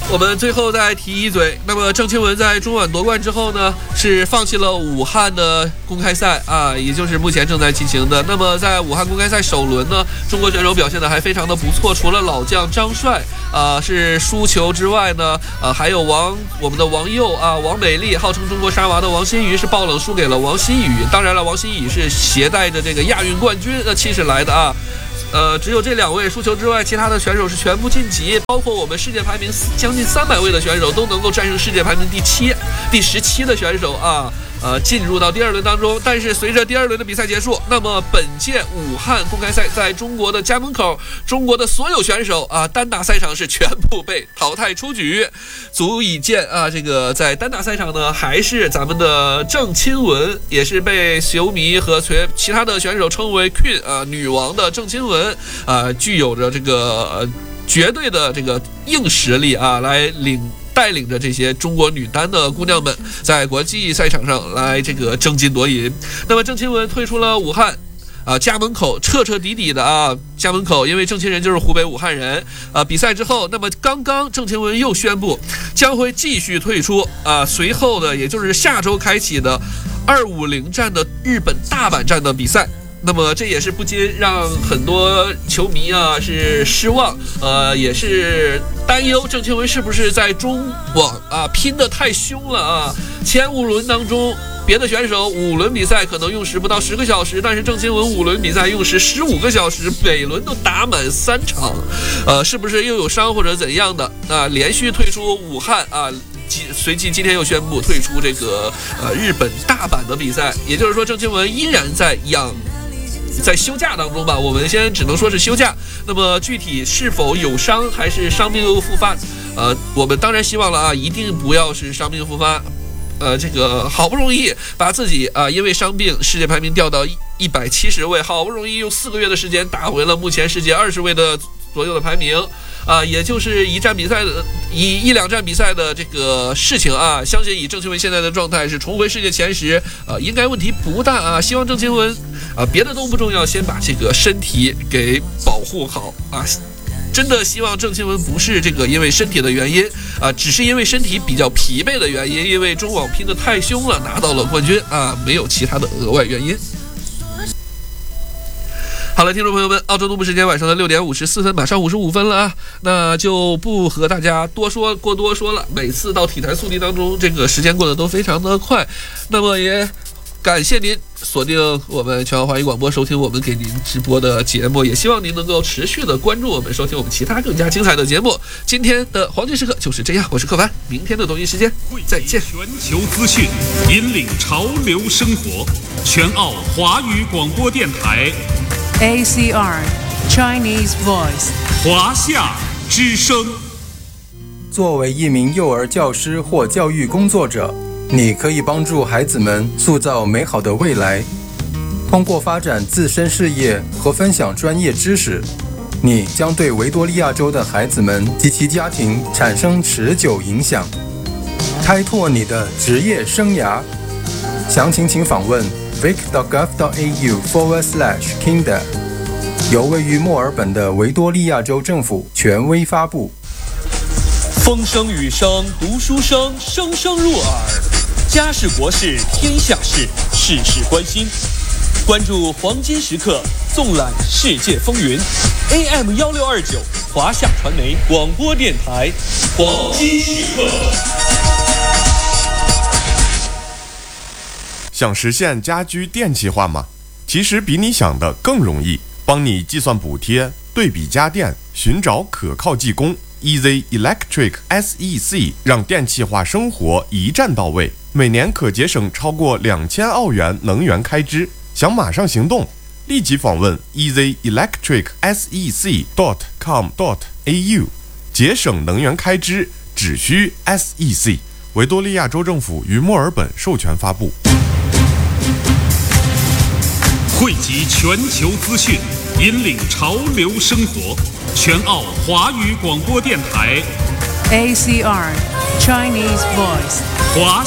我们最后再提一嘴，那么郑钦文在中晚夺冠之后呢，是放弃了武汉的公开赛啊，也就是目前正在进行的。那么在武汉公开赛首轮呢，中国选手表现的还非常的不错，除了老将张帅是输球之外呢，还有我们的王佑王美丽，号称中国沙娃的王欣瑜是爆冷输给了王欣雨。当然了，王欣雨是携带着这个亚运冠军的气势来的啊。只有这2位输球之外，其他的选手是全部晋级，包括我们世界排名将近300位的选手都能够战胜世界排名第17的选手啊。进入到第2轮当中，但是随着第2轮的比赛结束，那么本届武汉公开赛在中国的家门口，中国的所有选手单打赛场是全部被淘汰出局，足以见这个在单打赛场呢，还是咱们的郑钦文，也是被球迷和其他的选手称为 Queen 女王的郑钦文具有着这个绝对的这个硬实力来带领着这些中国女单的姑娘们在国际赛场上来这个争金夺银。那么郑钦文退出了武汉家门口，彻底底的家门口，因为郑钦文就是湖北武汉人比赛之后，那么刚刚郑钦文又宣布将会继续退出随后的也就是下周开启的250站的日本大阪站的比赛。那么这也是不禁让很多球迷是失望，也是担忧郑钦文是不是在中网拼得太凶了前5轮当中，别的选手5轮比赛可能用时不到10个小时，但是郑钦文5轮比赛用时15个小时，每轮都打满3场，是不是又有伤或者怎样的连续退出武汉随即今天又宣布退出这个日本大阪的比赛，也就是说郑钦文依然在休假当中吧，我们先只能说是休假。那么具体是否有伤还是伤病又复发，我们当然希望了一定不要是伤病复发。这个好不容易把自己因为伤病世界排名掉到170位，好不容易用4个月的时间打回了目前世界20位的左右的排名。也就是一两站比赛的这个事情相信以郑钦文现在的状态是重回世界前10，应该问题不大希望郑钦文别的都不重要，先把这个身体给保护好真的希望郑钦文不是这个因为身体的原因只是因为身体比较疲惫的原因，因为中网拼得太凶了，拿到了冠军没有其他的额外原因。好了，听众朋友们，澳洲东部时间晚上的6点54分，马上55分了那就不和大家多说了。每次到体坛速递当中，这个时间过得都非常的快。那么也感谢您锁定我们全澳华语广播，收听我们给您直播的节目，也希望您能够持续的关注我们，收听我们其他更加精彩的节目。今天的黄金时刻就是这样，我是柯凡，明天的同一时间再见。 全球资讯，引领潮流生活，全澳华语广播电台。 ACR Chinese Voice 华夏之声。 作为一名幼儿教师或教育工作者，你可以帮助孩子们塑造美好的未来。通过发展自身事业和分享专业知识，你将对维多利亚州的孩子们及其家庭产生持久影响，开拓你的职业生涯。详情请访问vic.gov.au/kinder， 由位于墨尔本的维多利亚州政府权威发布。 风声雨声读书声，声声入耳。家事国事天下事，事事关心。关注黄金时刻，纵览世界风云。AM1629华夏传媒广播电台，黄金时刻。 想实现家居电气化吗？其实比你想的更容易，帮你计算补贴，对比家电，寻找可靠技工。Easy Electric SEC 让电气化生活一站到位，每年可节省超过2000澳元能源开支。想马上行动，立即访问 easyelectricsec.com.au， 节省能源开支只需 SEC。 维多利亚州政府于墨尔本授权发布。 汇集全球资讯，引领潮流生活，全澳华语广播电台 ACR Chinese Voice 华